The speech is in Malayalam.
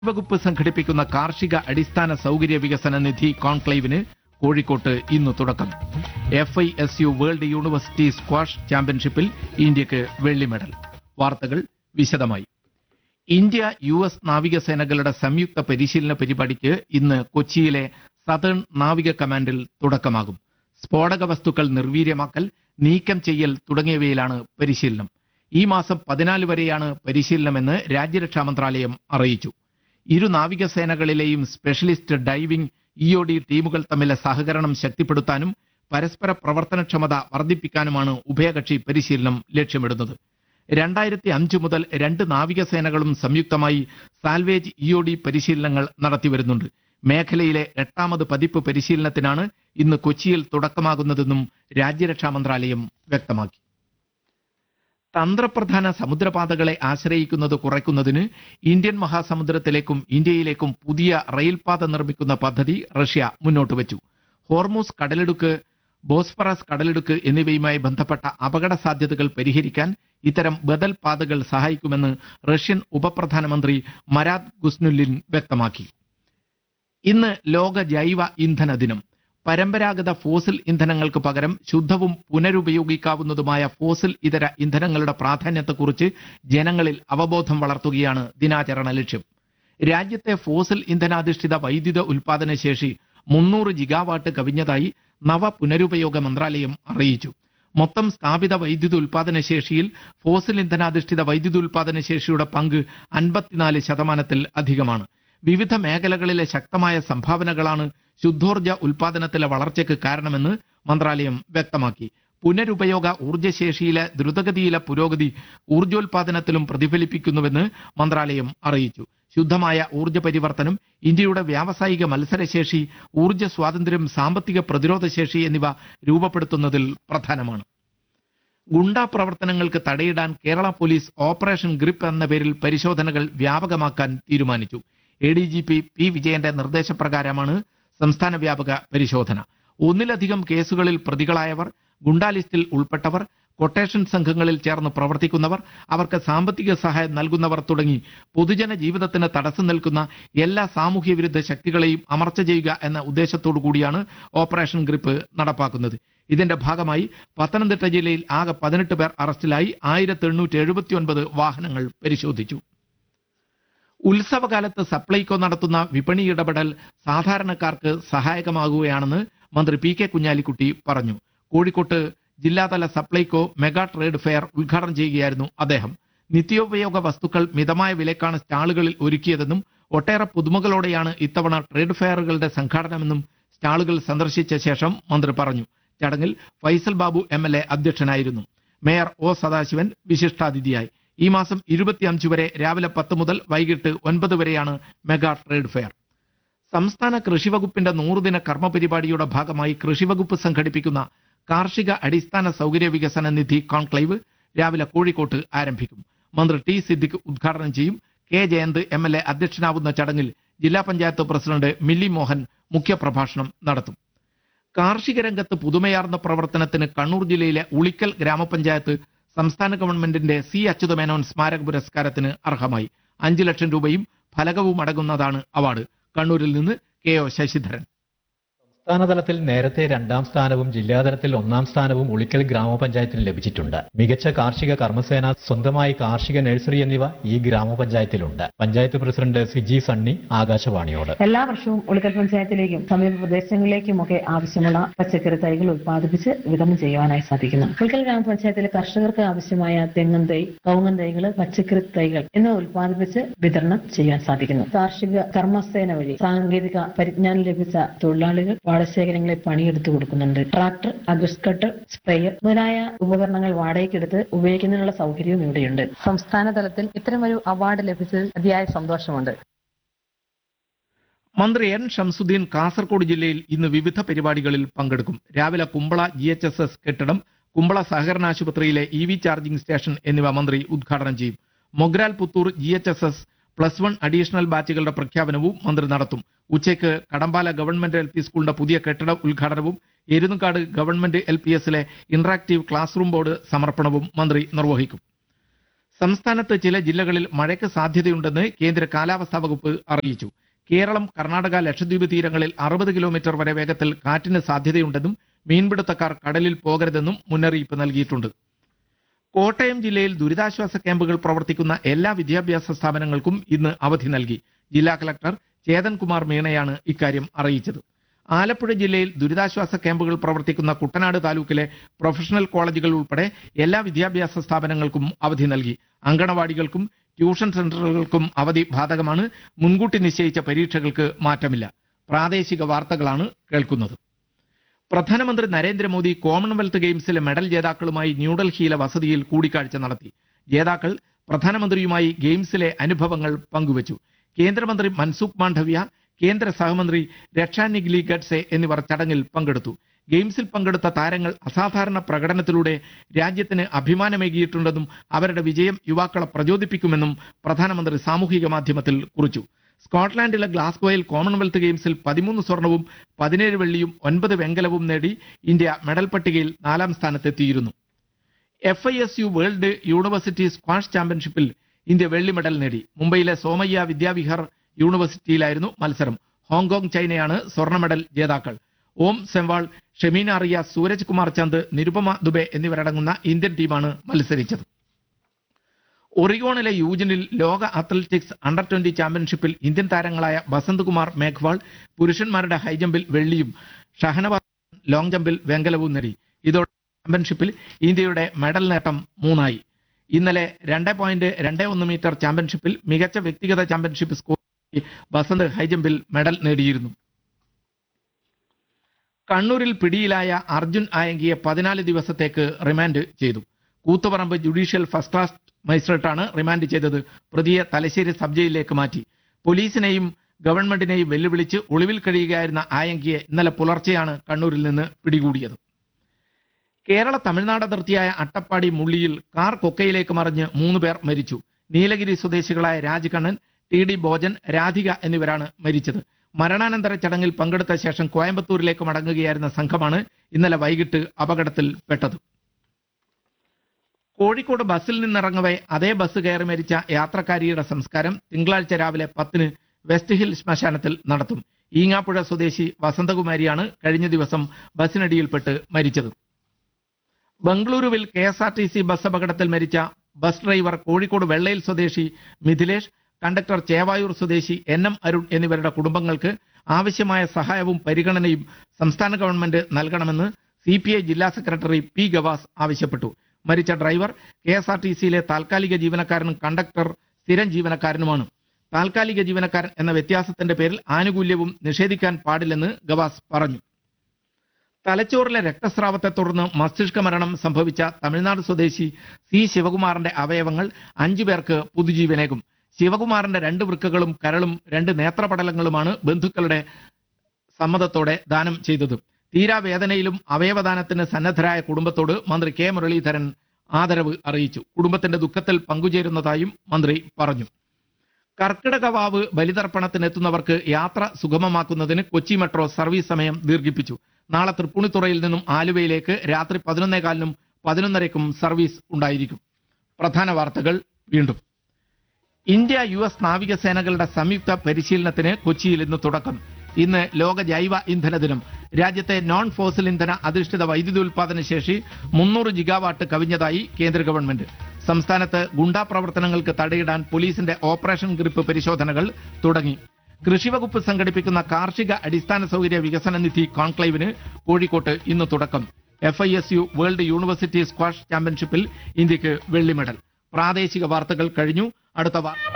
വകുപ്പ് സംഘടിപ്പിക്കുന്ന കാർഷിക അടിസ്ഥാന സൗകര്യ വികസന നിധി കോൺക്ലേവിന് കോഴിക്കോട്ട് ഇന്ന് തുടക്കം. FISU വേൾഡ് യൂണിവേഴ്സിറ്റി സ്ക്വാഷ് ചാമ്പ്യൻഷിപ്പിൽ ഇന്ത്യക്ക് വെള്ളി മെഡൽ. വാർത്തകൾ വിശദമായി. ഇന്ത്യ US നാവികസേനകളുടെ സംയുക്ത പരിശീലന പരിപാടിക്ക് ഇന്ന് കൊച്ചിയിലെ സതേൺ നാവിക കമാൻഡിൽ തുടക്കമാകും. സ്ഫോടക വസ്തുക്കൾ നിർവീര്യമാക്കൽ, നീക്കം ചെയ്യൽ തുടങ്ങിയവയിലാണ് പരിശീലനം. ഈ മാസം 14 വരെയാണ് പരിശീലനമെന്ന് രാജ്യരക്ഷാ മന്ത്രാലയം അറിയിച്ചു. ഇരു നാവികസേനകളിലെയും സ്പെഷ്യലിസ്റ്റ് ഡൈവിംഗ് EOD ടീമുകൾ തമ്മിലെ സഹകരണം ശക്തിപ്പെടുത്താനും പരസ്പര പ്രവർത്തനക്ഷമത വർദ്ധിപ്പിക്കാനുമാണ് ഉഭയകക്ഷി പരിശീലനം ലക്ഷ്യമിടുന്നത്. 2005 മുതൽ 2 നാവികസേനകളും സംയുക്തമായി സാൽവേജ് EOD പരിശീലനങ്ങൾ നടത്തിവരുന്നുണ്ട്. മേഖലയിലെ 8ാമത് പതിപ്പ് പരിശീലനത്തിനാണ് ഇന്ന് കൊച്ചിയിൽ തുടക്കമാകുന്നതെന്നും രാജ്യരക്ഷാ മന്ത്രാലയം വ്യക്തമാക്കി. തന്ത്രപ്രധാന സമുദ്രപാതകളെ ആശ്രയിക്കുന്നത് കുറയ്ക്കുന്നതിന് ഇന്ത്യൻ മഹാസമുദ്രത്തിലേക്കും ഇന്ത്യയിലേക്കും പുതിയ റെയിൽപാത നിർമ്മിക്കുന്ന പദ്ധതി റഷ്യ മുന്നോട്ട് വച്ചു. ഹോർമൂസ് കടലിടുക്ക്, ബോസ്ഫറസ് കടലിടുക്ക് എന്നിവയുമായി ബന്ധപ്പെട്ട അപകട സാധ്യതകൾ പരിഹരിക്കാൻ ഇത്തരം ബദൽ പാതകൾ സഹായിക്കുമെന്ന് റഷ്യൻ ഉപപ്രധാനമന്ത്രി മരാദ് ഗുസ്നുലിൻ വ്യക്തമാക്കി. ഇന്ന് ലോക ജൈവ ഇന്ധന ദിനം. പരമ്പരാഗത ഫോസിൽ ഇന്ധനങ്ങൾക്ക് പകരം ശുദ്ധവും പുനരുപയോഗിക്കാവുന്നതുമായ ഫോസിൽ ഇതര ഇന്ധനങ്ങളുടെ പ്രാധാന്യത്തെക്കുറിച്ച് ജനങ്ങളിൽ അവബോധം വളർത്തുകയാണ് ദിനാചരണ ലക്ഷ്യം. രാജ്യത്തെ ഫോസിൽ ഇന്ധനാധിഷ്ഠിത വൈദ്യുത ഉൽപാദന ശേഷി 300 ജിഗാവാട്ട് കവിഞ്ഞതായി നവ പുനരുപയോഗ മന്ത്രാലയം അറിയിച്ചു. മൊത്തം സ്ഥാപിത വൈദ്യുത ഉൽപാദന ശേഷിയിൽ ഫോസിൽ ഇന്ധനാധിഷ്ഠിത വൈദ്യുത ഉൽപാദന ശേഷിയുടെ പങ്ക് 54% അധികമാണ്. വിവിധ മേഖലകളിലെ ശക്തമായ സംഭാവനകളാണ് ശുദ്ധോർജ ഉൽപാദനത്തിലെ വളർച്ചയ്ക്ക് കാരണമെന്ന് മന്ത്രാലയം വ്യക്തമാക്കി. പുനരുപയോഗ ഊർജ്ജശേഷിയിലെ ദ്രുതഗതിയിലെ പുരോഗതി ഊർജ്ജോൽപാദനത്തിലും പ്രതിഫലിപ്പിക്കുന്നുവെന്ന് മന്ത്രാലയം അറിയിച്ചു. ശുദ്ധമായ ഊർജ്ജ പരിവർത്തനം ഇന്ത്യയുടെ വ്യാവസായിക മത്സരശേഷി, ഊർജ്ജ സ്വാതന്ത്ര്യം, സാമ്പത്തിക പ്രതിരോധശേഷി എന്നിവ രൂപപ്പെടുത്തുന്നതിൽ പ്രധാനമാണ്. ഗുണ്ടാ പ്രവർത്തനങ്ങൾക്ക് തടയിടാൻ കേരള പോലീസ് ഓപ്പറേഷൻ ഗ്രിപ്പ് എന്ന പേരിൽ പരിശോധനകൾ വ്യാപകമാക്കാൻ തീരുമാനിച്ചു. ADGP P. വിജയന്റെ നിർദ്ദേശപ്രകാരമാണ് സംസ്ഥാന വ്യാപക പരിശോധന. ഒന്നിലധികം കേസുകളിൽ പ്രതികളായവർ, ഗുണ്ടാ ലിസ്റ്റിൽ ഉൾപ്പെട്ടവർ, കൊട്ടേഷൻ സംഘങ്ങളിൽ ചേർന്ന് പ്രവർത്തിക്കുന്നവർ, അവർക്ക് സാമ്പത്തിക സഹായം നൽകുന്നവർ തുടങ്ങി പൊതുജന ജീവിതത്തിന് തടസ്സം നിൽക്കുന്ന എല്ലാ സാമൂഹ്യ വിരുദ്ധ ശക്തികളെയും അമർച്ച ചെയ്യുക എന്ന ഉദ്ദേശത്തോടു കൂടിയാണ് ഓപ്പറേഷൻ ഗ്രിപ്പ് നടപ്പാക്കുന്നത്. ഇതിന്റെ ഭാഗമായി പത്തനംതിട്ട ജില്ലയിൽ ആകെ 18 പേർ അറസ്റ്റിലായി. 1879 വാഹനങ്ങൾ പരിശോധിച്ചു. ഉത്സവകാലത്ത് സപ്ലൈകോ നടത്തുന്ന വിപണി ഇടപെടൽ സാധാരണക്കാർക്ക് സഹായകമാകുകയാണെന്ന് മന്ത്രി PK കുഞ്ഞാലിക്കുട്ടി പറഞ്ഞു. കോഴിക്കോട്ട് ജില്ലാതല സപ്ലൈകോ മെഗാ ട്രേഡ് ഫെയർ ഉദ്ഘാടനം ചെയ്യുകയായിരുന്നു അദ്ദേഹം. നിത്യോപയോഗ വസ്തുക്കൾ മിതമായ വിലക്കാണ് സ്റ്റാളുകളിൽ ഒരുക്കിയതെന്നും ഒട്ടേറെ പുതുമകളോടെയാണ് ഇത്തവണ ട്രേഡ് ഫെയറുകളുടെ സംഘാടനമെന്നും സ്റ്റാളുകൾ സന്ദർശിച്ച ശേഷം മന്ത്രി പറഞ്ഞു. ചടങ്ങിൽ ഫൈസൽ ബാബു MLA അധ്യക്ഷനായിരുന്നു. Mayor O. സദാശിവൻ വിശിഷ്ടാതിഥിയായി. ഈ മാസം 25 വരെ രാവിലെ 10 മുതൽ വൈകിട്ട് 9 വരെയാണ് മെഗാ ട്രേഡ് ഫെയർ. സംസ്ഥാന കൃഷിവകുപ്പിന്റെ 100 ദിന കർമ്മ പരിപാടിയുടെ ഭാഗമായി കൃഷിവകുപ്പ് സംഘടിപ്പിക്കുന്ന കാർഷിക അടിസ്ഥാന സൗകര്യ വികസന നിധി കോൺക്ലേവ് രാവിലെ കോഴിക്കോട്ട് ആരംഭിക്കും. മന്ത്രി T. സിദ്ദിഖ് ഉദ്ഘാടനം ചെയ്യും. K. ജയന്ത് MLA അധ്യക്ഷനാവുന്ന ചടങ്ങിൽ ജില്ലാ പഞ്ചായത്ത് പ്രസിഡന്റ് മില്ലി മോഹൻ മുഖ്യപ്രഭാഷണം നടത്തും. കാർഷിക രംഗത്ത് പുതുമയാർന്ന പ്രവർത്തനത്തിന് കണ്ണൂർ ജില്ലയിലെ ഉളിക്കൽ ഗ്രാമപഞ്ചായത്ത് സംസ്ഥാന ഗവൺമെന്റിന്റെ C. അച്യുതമേനോൻ സ്മാരക പുരസ്കാരത്തിന് അർഹമായി. 5 ലക്ഷം രൂപയും ഫലകവും അടങ്ങുന്നതാണ് അവാർഡ്. കണ്ണൂരിൽ നിന്ന് KO ശശിധരൻ. സംസ്ഥാനതലത്തിൽ നേരത്തെ 2ാം സ്ഥാനവും ജില്ലാതലത്തിൽ 1ാം സ്ഥാനവും ഉളിക്കൽ ഗ്രാമപഞ്ചായത്തിന് ലഭിച്ചിട്ടുണ്ട്. മികച്ച കാർഷിക കർമ്മസേന, സ്വന്തമായി കാർഷിക നഴ്സറി എന്നിവ ഈ ഗ്രാമപഞ്ചായത്തിലുണ്ട്. പഞ്ചായത്ത് പ്രസിഡന്റ് സിജി സണ്ണി ആകാശവാണിയോട്. എല്ലാ വർഷവും ഉളിക്കൽ പഞ്ചായത്തിലേക്കും സമീപ പ്രദേശങ്ങളിലേക്കുമൊക്കെ ആവശ്യമുള്ള പച്ചക്കറി തൈകൾ ഉത്പാദിപ്പിച്ച് വിതരണം ചെയ്യുവാനായി സാധിക്കുന്നു. ഉളിക്കൽ ഗ്രാമപഞ്ചായത്തിലെ കർഷകർക്ക് ആവശ്യമായ തെങ്ങൻ തൈ, കവുങ്ങൻ തൈകൾ, പച്ചക്കറി തൈകൾ എന്നിവ ഉത്പാദിപ്പിച്ച് വിതരണം ചെയ്യാൻ സാധിക്കുന്നു. കാർഷിക കർമ്മസേന വഴി സാങ്കേതിക പരിജ്ഞാനം ലഭിച്ച തൊഴിലാളികൾ പാടശേഖരങ്ങളെ പണിയെടുത്തു കൊടുക്കുന്നുണ്ട്. ട്രാക്ടർ, അഗ്രികൾച്ചർ കട്ടർ, സ്പ്രേയർ മുതലായ ഉപകരണങ്ങൾ വാടകയ്ക്കെടുത്ത് ഉപയോഗിക്കുന്നതിനുള്ള സൗകര്യവും ഇവിടെയുണ്ട്. സംസ്ഥാന തലത്തിൽ ഇത്തരമൊരു അവാർഡ് ലഭിച്ചതിൽ അതിയായ സന്തോഷമുണ്ട്. മന്ത്രി N. ഷംസുദ്ദീൻ കാസർഗോഡ് ജില്ലയിൽ ഇന്ന് വിവിധ പരിപാടികളിൽ പങ്കെടുക്കും. രാവിലെ കുമ്പള GHSS കെട്ടിടം, കുമ്പള സഹകരണ ആശുപത്രിയിലെ EV ചാർജിംഗ് സ്റ്റേഷൻ എന്നിവ മന്ത്രി ഉദ്ഘാടനം ചെയ്യും. മൊഗ്രാൽ പുത്തൂർ GHSS +1 അഡീഷണൽ ബാച്ചുകളുടെ പ്രഖ്യാപനവും മന്ത്രി നടത്തും. ഉച്ചയ്ക്ക് കടമ്പാല ഗവൺമെന്റ് LP സ്കൂളിന്റെ പുതിയ കെട്ടിട ഉദ്ഘാടനവും എരുന്നുകാട് government LPSലെ interactive class room board സമർപ്പണവും മന്ത്രി നിർവഹിക്കും. സംസ്ഥാനത്ത് ചില ജില്ലകളിൽ മഴയ്ക്ക് സാധ്യതയുണ്ടെന്ന് കേന്ദ്ര കാലാവസ്ഥാ വകുപ്പ് അറിയിച്ചു. കേരളം, കർണാടക, ലക്ഷദ്വീപ് തീരങ്ങളിൽ 60 കിലോമീറ്റർ വരെ വേഗത്തിൽ കാറ്റിന് സാധ്യതയുണ്ടെന്നും മീൻപിടുത്തക്കാർ കടലിൽ പോകരുതെന്നും മുന്നറിയിപ്പ് നൽകിയിട്ടുണ്ട്. കോട്ടയം ജില്ലയിൽ ദുരിതാശ്വാസ ക്യാമ്പുകൾ പ്രവർത്തിക്കുന്ന എല്ലാ വിദ്യാഭ്യാസ സ്ഥാപനങ്ങൾക്കും ഇന്ന് അവധി നൽകി. ജില്ലാ കളക്ടർ ചേതൻകുമാർ മീണയാണ് ഇക്കാര്യം അറിയിച്ചത്. ആലപ്പുഴ ജില്ലയിൽ ദുരിതാശ്വാസ ക്യാമ്പുകൾ പ്രവർത്തിക്കുന്ന കുട്ടനാട് താലൂക്കിലെ പ്രൊഫഷണൽ കോളേജുകൾ ഉൾപ്പെടെ എല്ലാ വിദ്യാഭ്യാസ സ്ഥാപനങ്ങൾക്കും അവധി നൽകി. അങ്കണവാടികൾക്കും ട്യൂഷൻ സെന്ററുകൾക്കും അവധി ബാധകമാണ്. മുൻകൂട്ടി നിശ്ചയിച്ച പരീക്ഷകൾക്ക് മാറ്റമില്ല. പ്രാദേശിക വാർത്തകളാണ് കേൾക്കുന്നത്. പ്രധാനമന്ത്രി നരേന്ദ്രമോദി കോമൺവെൽത്ത് ഗെയിംസിലെ മെഡൽ ജേതാക്കളുമായി ന്യൂഡൽഹിയിലെ വസതിയിൽ കൂടിക്കാഴ്ച നടത്തി. ജേതാക്കൾ പ്രധാനമന്ത്രിയുമായി ഗെയിംസിലെ അനുഭവങ്ങൾ പങ്കുവച്ചു. കേന്ദ്രമന്ത്രി മൻസുഖ് മാണ്ഡവ്യ, കേന്ദ്ര സഹമന്ത്രി രക്ഷാ നിഗ്ലി ഗഡ്സെ എന്നിവർ ചടങ്ങിൽ പങ്കെടുത്തു. ഗെയിംസിൽ പങ്കെടുത്ത താരങ്ങൾ അസാധാരണ പ്രകടനത്തിലൂടെ രാജ്യത്തിന് അഭിമാനമേകിയിട്ടുണ്ടെന്നും അവരുടെ വിജയം യുവാക്കളെ പ്രചോദിപ്പിക്കുമെന്നും പ്രധാനമന്ത്രി സാമൂഹിക മാധ്യമത്തിൽ കുറിച്ചു. സ്കോട്ട്ലാൻഡിലെ ഗ്ലാസ്ഗോയിൽ കോമൺവെൽത്ത് ഗെയിംസിൽ 13 സ്വർണവും 17 വെള്ളിയും 9 വെങ്കലവും നേടി ഇന്ത്യ മെഡൽ പട്ടികയിൽ 4ാം സ്ഥാനത്തെത്തിയിരുന്നു. FISU വേൾഡ് യൂണിവേഴ്സിറ്റി സ്ക്വാഷ് ചാമ്പ്യൻഷിപ്പിൽ ഇന്ത്യ വെള്ളി മെഡൽ നേടി. മുംബൈയിലെ സോമയ്യ വിദ്യാവിഹാർ യൂണിവേഴ്സിറ്റിയിലായിരുന്നു മത്സരം. ഹോങ്കോങ്, ചൈനയാണ് സ്വർണ്ണ മെഡൽ ജേതാക്കൾ. ഓം സെംവാൾ, ഷെമീന അറിയ, സൂരജ് കുമാർ ചന്ദ്, നിരുപമ ദുബെ എന്നിവരടങ്ങുന്ന ഇന്ത്യൻ ടീമാണ് മത്സരിച്ചത്. ഒറിഗോണിലെ യൂജനിൽ ലോക അത്ലറ്റിക്സ് അണ്ടർ 20 ചാമ്പ്യൻഷിപ്പിൽ ഇന്ത്യൻ താരങ്ങളായ ബസന്ത് കുമാർ മേഘ്വാൾ പുരുഷന്മാരുടെ ഹൈജമ്പിൽ വെള്ളിയും ഷഹനവാസ് ലോങ് ജമ്പിൽ വെങ്കലവും നേടി. ഇതോടെ ചാമ്പ്യൻഷിപ്പിൽ ഇന്ത്യയുടെ മെഡൽ നേട്ടം 3 ഇന്നലെ 2.21 മീറ്റർ ചാമ്പ്യൻഷിപ്പിൽ മികച്ച വ്യക്തിഗത ചാമ്പ്യൻഷിപ്പ് സ്കോർ ബസന്ത് ഹൈജമ്പിൽ മെഡൽ നേടിയിരുന്നു. കണ്ണൂരിൽ പിടിയിലായ അർജുൻ ആയങ്കിയെ 14 ദിവസത്തേക്ക് റിമാൻഡ് ചെയ്തു. Koothuparamba judicial first class മജിസ്ട്രേറ്റാണ് remand ചെയ്തത്. പ്രതിയെ തലശ്ശേരി സബ് ജയിലിലേക്ക് മാറ്റി. പോലീസിനെയും ഗവൺമെന്റിനെയും വെല്ലുവിളിച്ച് ഒളിവിൽ കഴിയുകയായിരുന്ന ആയങ്കിയെ ഇന്നലെ പുലർച്ചെയാണ് കണ്ണൂരിൽ നിന്ന് പിടികൂടിയത്. കേരള തമിഴ്നാട് അതിർത്തിയായ അട്ടപ്പാടി മുള്ളിയിൽ കാർ കൊക്കയിലേക്ക് മറിഞ്ഞ് 3 പേർ മരിച്ചു. നീലഗിരി സ്വദേശികളായ രാജ്കണ്ണൻ, TD ഭോജൻ, രാധിക എന്നിവരാണ് മരിച്ചത്. മരണാനന്തര ചടങ്ങിൽ പങ്കെടുത്ത ശേഷം കോയമ്പത്തൂരിലേക്ക് മടങ്ങുകയായിരുന്ന സംഘമാണ് ഇന്നലെ വൈകിട്ട് അപകടത്തിൽപ്പെട്ടത്. കോഴിക്കോട് ബസ്സിൽ നിന്നിറങ്ങവേ അതേ ബസ് കയറി മരിച്ച യാത്രക്കാരിയുടെ സംസ്കാരം തിങ്കളാഴ്ച രാവിലെ 10 വെസ്റ്റ് ഹിൽ ശ്മശാനത്തിൽ നടത്തും. ഈങ്ങാപ്പുഴ സ്വദേശി വസന്തകുമാരിയാണ് കഴിഞ്ഞ ദിവസം ബസ്സിനടിയിൽപ്പെട്ട് മരിച്ചത്. ബംഗളൂരുവിൽ KSRTC ബസ് അപകടത്തിൽ മരിച്ച ബസ് ഡ്രൈവർ കോഴിക്കോട് വെള്ളയിൽ സ്വദേശി മിഥിലേഷ്, കണ്ടക്ടർ ചേവായൂർ സ്വദേശി NM അരുൺ എന്നിവരുടെ കുടുംബങ്ങൾക്ക് ആവശ്യമായ സഹായവും പരിഗണനയും സംസ്ഥാന ഗവൺമെന്റ് നൽകണമെന്ന് CPI ജില്ലാ സെക്രട്ടറി P ഗവാസ് ആവശ്യപ്പെട്ടു. മരിച്ച ഡ്രൈവർ KSRTCയിലെ താൽക്കാലിക ജീവനക്കാരനും കണ്ടക്ടർ സ്ഥിരം ജീവനക്കാരനുമാണ്. താൽക്കാലിക ജീവനക്കാരൻ എന്ന വ്യത്യാസത്തിന്റെ പേരിൽ ആനുകൂല്യവും നിഷേധിക്കാൻ പാടില്ലെന്ന് ഗവാസ് പറഞ്ഞു. തലച്ചോറിലെ രക്തസ്രാവത്തെ തുടർന്ന് മസ്തിഷ്ക മരണം സംഭവിച്ച തമിഴ്നാട് സ്വദേശി C ശിവകുമാറിന്റെ അവയവങ്ങൾ 5 പേർക്ക് പുതുജീവനേകും. ശിവകുമാറിന്റെ 2 വൃക്കകളും കരളും 2 നേത്രപടലങ്ങളുമാണ് ബന്ധുക്കളുടെ സമ്മതത്തോടെ ദാനം ചെയ്തത്. തീരാവേദനയിലും അവയവദാനത്തിന് സന്നദ്ധരായ കുടുംബത്തോട് മന്ത്രി K മുരളീധരൻ ആദരവ് അറിയിച്ചു. കുടുംബത്തിന്റെ ദുഃഖത്തിൽ പങ്കുചേരുന്നതായും മന്ത്രി പറഞ്ഞു. കർക്കിടക വാവ് ബലിതർപ്പണത്തിനെത്തുന്നവർക്ക് യാത്ര സുഗമമാക്കുന്നതിന് കൊച്ചി മെട്രോ സർവീസ് സമയം ദീർഘിപ്പിച്ചു. നാളെ തൃപ്പൂണിത്തുറയിൽ നിന്നും ആലുവയിലേക്ക് രാത്രി 11:15-നും 11:30-നും സർവീസ് ഉണ്ടായിരിക്കും. പ്രധാന വാർത്തകൾ വീണ്ടും. ഇന്ത്യ US നാവികസേനകളുടെ സംയുക്ത പരിശീലനത്തിന് കൊച്ചിയിൽ ഇന്ന് തുടക്കം. ഇന്ന് ലോക ജൈവ ഇന്ധന ദിനം. രാജ്യത്തെ നോൺ ഫോസിൽ ഇന്ധന അധിഷ്ഠിത വൈദ്യുതി ഉൽപാദന ശേഷി 300 ജിഗാവാട്ട് കവിഞ്ഞതായി കേന്ദ്ര ഗവൺമെന്റ്. സംസ്ഥാനത്ത് ഗുണ്ടാ പ്രവർത്തനങ്ങൾക്ക് തടയിടാൻ പോലീസിന്റെ ഓപ്പറേഷൻ ഗ്രിപ്പ് പരിശോധനകൾ തുടങ്ങി. കൃഷിവകുപ്പ് സംഘടിപ്പിക്കുന്ന കാർഷിക അടിസ്ഥാന സൗകര്യ വികസന നിധി കോൺക്ലേവിന് കോഴിക്കോട്ട് ഇന്ന് തുടക്കം. FISU വേൾഡ് യൂണിവേഴ്സിറ്റി സ്ക്വാഷ് ചാമ്പ്യൻഷിപ്പിൽ ഇന്ത്യക്ക് വെള്ളി മെഡൽ. പ്രാദേശിക വാർത്തകൾ കഴിഞ്ഞു. അടുത്ത വാർത്ത